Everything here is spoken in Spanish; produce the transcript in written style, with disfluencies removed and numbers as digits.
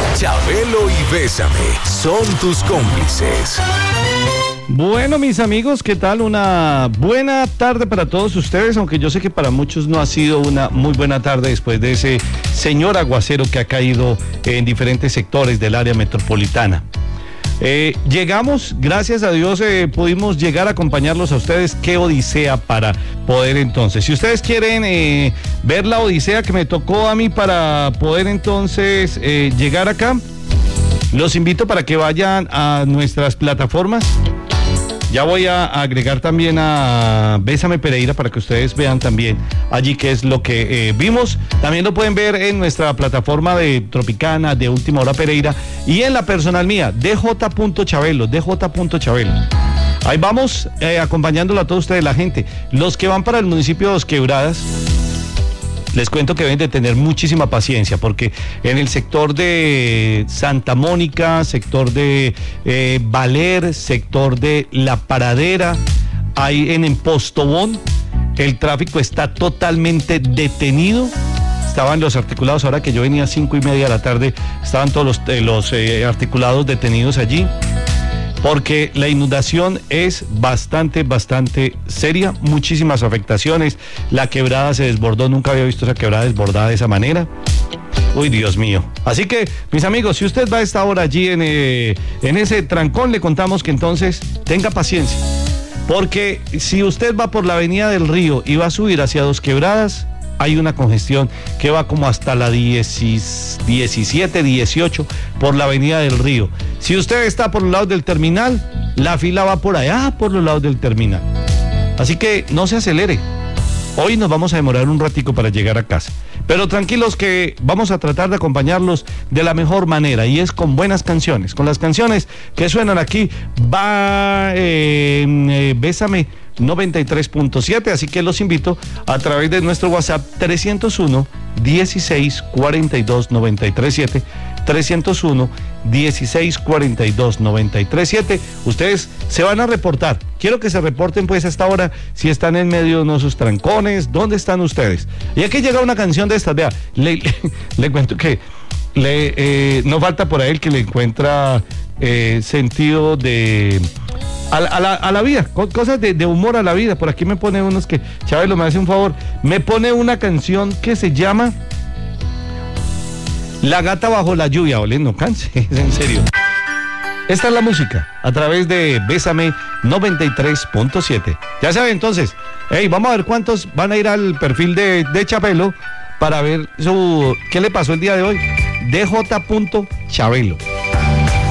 Chabelo y Bésame son tus cómplices. Bueno, mis amigos, ¿qué tal? Una buena tarde para todos ustedes, aunque yo sé que para muchos no ha sido una muy buena tarde después de ese señor aguacero que ha caído en diferentes sectores del área metropolitana. Llegamos, gracias a Dios, pudimos llegar a acompañarlos a ustedes. Qué odisea para poder entonces. Si ustedes quieren ver la odisea que me tocó a mí para poder entonces llegar acá, los invito para que vayan a nuestras plataformas. Ya voy a agregar también a Bésame Pereira para que ustedes vean también allí qué es lo que vimos. También lo pueden ver en nuestra plataforma de Tropicana, de Última Hora Pereira, y en la personal mía, dj.chabelo. Ahí vamos acompañándolo a todos ustedes, la gente. Los que van para el municipio de Dos Quebradas, les cuento que deben de tener muchísima paciencia, porque en el sector de Santa Mónica, sector de Valer, sector de La Paradera, ahí en Postobón, el tráfico está totalmente detenido. Estaban los articulados, ahora que yo venía a 5:30 de la tarde, estaban todos los articulados detenidos allí, porque la inundación es bastante seria, muchísimas afectaciones. La quebrada se desbordó, nunca había visto esa quebrada desbordada de esa manera. Uy, Dios mío. Así que, mis amigos, si usted va a esta hora allí en ese trancón, le contamos que entonces tenga paciencia, porque si usted va por la avenida del Río y va a subir hacia Dos Quebradas, hay una congestión que va como hasta la 17, 18 por la avenida del Río. Si usted está por los lados del terminal, la fila va por allá, por los lados del terminal. Así que no se acelere. Hoy nos vamos a demorar un ratico para llegar a casa. Pero tranquilos que vamos a tratar de acompañarlos de la mejor manera, y es con buenas canciones, con las canciones que suenan aquí. Va Bésame 93.7, así que los invito a través de nuestro WhatsApp 301 16 42 937, 301 16 42 937. Ustedes se van a reportar. Quiero que se reporten pues a esta hora, si están en medio de uno de sus trancones, ¿dónde están ustedes? Y aquí llega una canción de estas, vea, le cuento que no falta por ahí el que le encuentra sentido de a la vida, cosas de humor a la vida. Por aquí me pone unos que, Chabelo, me hace un favor, me pone una canción que se llama La gata bajo la lluvia. Ole, no canse, es en serio. Esta es la música a través de Bésame 93.7. Ya saben, entonces, vamos a ver cuántos van a ir al perfil de Chabelo para ver qué le pasó el día de hoy. dj.chabelo.